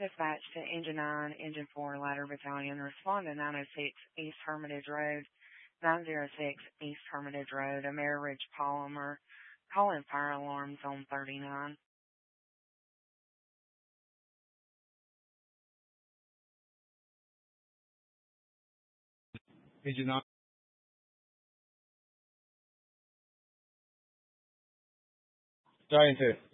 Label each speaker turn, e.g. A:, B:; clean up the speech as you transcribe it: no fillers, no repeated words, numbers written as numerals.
A: Dispatch to Engine 9, Engine 4, Ladder Battalion. Respond to 906 East Hermitage Road, 906 East Hermitage Road, Amere Ridge Polymer. Call in fire alarm zone 39.
B: Engine 9. Giant 2.